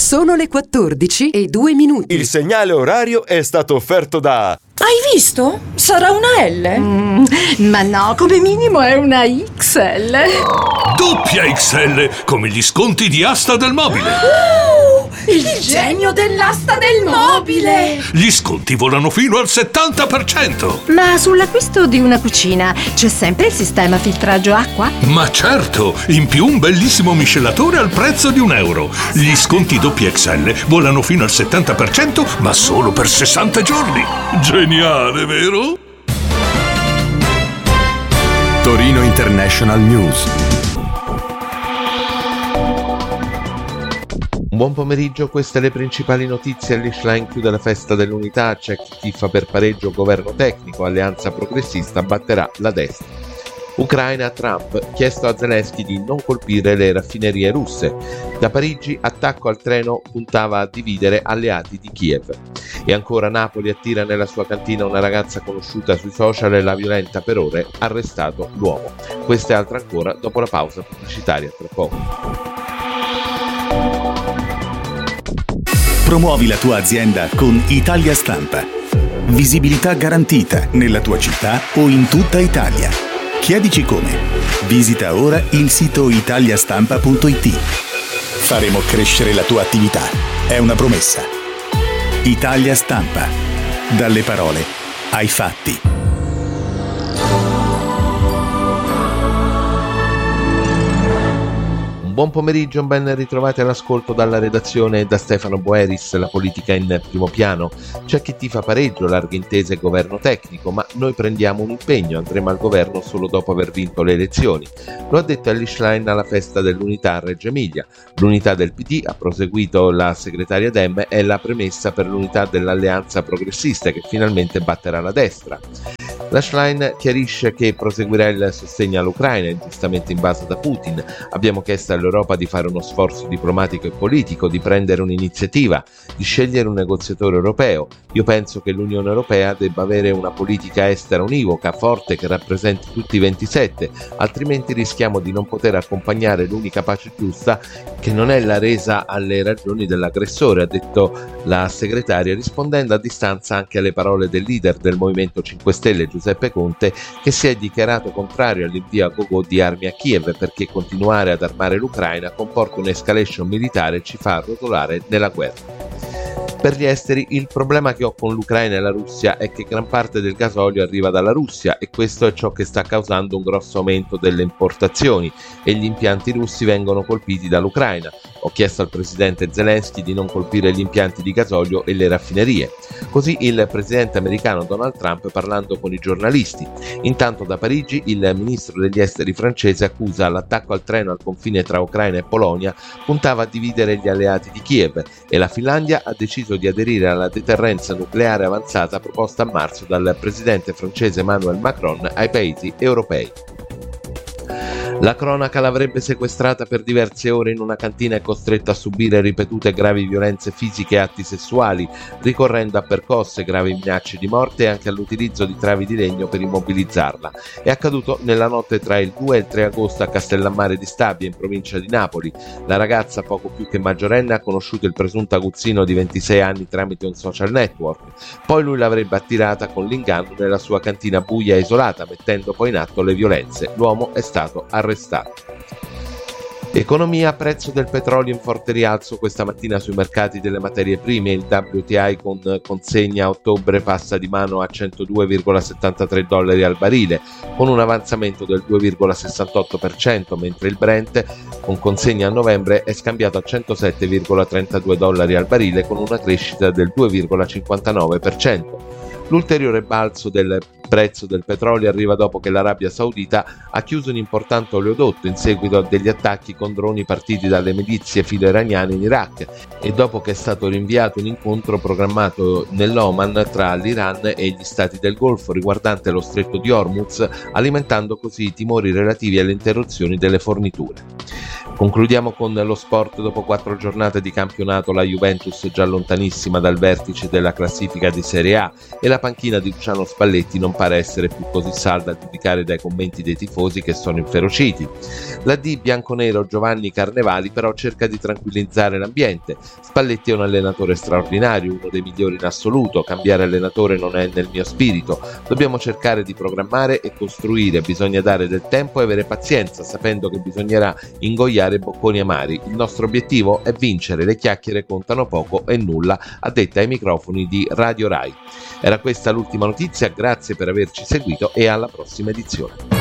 Sono le 14:02. Il segnale orario è stato offerto da... Hai visto? Sarà una L? Ma no, come minimo è una XL. Doppia XL, come gli sconti di Asta del Mobile. Il genio dell'asta del mobile! Gli sconti volano fino al 70%. Ma sull'acquisto di una cucina c'è sempre il sistema filtraggio acqua? Ma certo, in più un bellissimo miscelatore al prezzo di €1. Gli sconti doppia XL volano fino al 70%, ma solo per 60 giorni. Geniale, vero? Torino International News. Buon pomeriggio, queste le principali notizie. L'Ishline chiude la festa dell'unità, c'è chi tifa per pareggio governo tecnico, alleanza progressista batterà la destra. Ucraina, Trump, chiesto a Zelensky di non colpire le raffinerie russe. Da Parigi, attacco al treno puntava a dividere alleati di Kiev. E ancora Napoli attira nella sua cantina una ragazza conosciuta sui social e la violenta per ore, arrestato l'uomo. Questa e altre ancora dopo la pausa pubblicitaria, tra poco. Promuovi la tua azienda con Italia Stampa. Visibilità garantita nella tua città o in tutta Italia. Chiedici come. Visita ora il sito italiastampa.it. Faremo crescere la tua attività. È una promessa. Italia Stampa. Dalle parole ai fatti. Buon pomeriggio, ben ritrovati all'ascolto dalla redazione e da Stefano Boeris. La politica in primo piano. C'è chi tifa pareggio, larghe intese e governo tecnico, ma noi prendiamo un impegno, andremo al governo solo dopo aver vinto le elezioni. Lo ha detto Elly alla festa dell'unità a Reggio Emilia. L'unità del PD, ha proseguito la segretaria Dem, è la premessa per l'unità dell'alleanza progressista che finalmente batterà la destra. La Schlein chiarisce che proseguirà il sostegno all'Ucraina, ingiustamente invasa da Putin. Abbiamo chiesto all'Europa di fare uno sforzo diplomatico e politico, di prendere un'iniziativa, di scegliere un negoziatore europeo. Io penso che l'Unione Europea debba avere una politica estera univoca, forte, che rappresenti tutti i 27, altrimenti rischiamo di non poter accompagnare l'unica pace giusta, che non è la resa alle ragioni dell'aggressore, ha detto la segretaria, rispondendo a distanza anche alle parole del leader del Movimento 5 Stelle, Giuseppe Conte, che si è dichiarato contrario all'invio a gogo di armi a Kiev perché continuare ad armare l'Ucraina comporta un'escalation militare e ci fa arrotolare nella guerra. Per gli esteri, il problema che ho con l'Ucraina e la Russia è che gran parte del gasolio arriva dalla Russia e questo è ciò che sta causando un grosso aumento delle importazioni e gli impianti russi vengono colpiti dall'Ucraina. Ho chiesto al presidente Zelensky di non colpire gli impianti di gasolio e le raffinerie. Così il presidente americano Donald Trump parlando con i giornalisti. Intanto da Parigi il ministro degli esteri francese accusa l'attacco al treno al confine tra Ucraina e Polonia puntava a dividere gli alleati di Kiev e la Finlandia ha deciso di aderire alla deterrenza nucleare avanzata proposta a marzo dal presidente francese Emmanuel Macron ai paesi europei. La cronaca l'avrebbe sequestrata per diverse ore in una cantina e costretta a subire ripetute gravi violenze fisiche e atti sessuali, ricorrendo a percosse, gravi minacce di morte e anche all'utilizzo di travi di legno per immobilizzarla. È accaduto nella notte tra il 2 e il 3 agosto a Castellammare di Stabia, in provincia di Napoli. La ragazza, poco più che maggiorenne, ha conosciuto il presunto aguzzino di 26 anni tramite un social network. Poi lui l'avrebbe attirata con l'inganno nella sua cantina buia e isolata, mettendo poi in atto le violenze. L'uomo è stato arrestato. Economia, prezzo del petrolio in forte rialzo questa mattina sui mercati delle materie prime. Il WTI con consegna a ottobre passa di mano a $102,73 al barile, con un avanzamento del 2,68%, mentre il Brent con consegna a novembre è scambiato a $107,32 al barile, con una crescita del 2,59%. L'ulteriore balzo del prezzo del petrolio arriva dopo che l'Arabia Saudita ha chiuso un importante oleodotto in seguito a degli attacchi con droni partiti dalle milizie filo-iraniane in Iraq e dopo che è stato rinviato un incontro programmato nell'Oman tra l'Iran e gli stati del Golfo riguardante lo stretto di Hormuz, alimentando così i timori relativi alle interruzioni delle forniture. Concludiamo con lo sport. Dopo 4 giornate di campionato la Juventus già lontanissima dal vertice della classifica di Serie A e la panchina di Luciano Spalletti non pare essere più così salda a giudicare dai commenti dei tifosi che sono inferociti. La D bianconero Giovanni Carnevali però cerca di tranquillizzare l'ambiente. Spalletti è un allenatore straordinario, uno dei migliori in assoluto, cambiare allenatore non è nel mio spirito, dobbiamo cercare di programmare e costruire, bisogna dare del tempo e avere pazienza sapendo che bisognerà ingoiare bocconi amari. Il nostro obiettivo è vincere, le chiacchiere contano poco e nulla, ha detto ai microfoni di Radio Rai. Era questa l'ultima notizia, grazie per averci seguito e alla prossima edizione.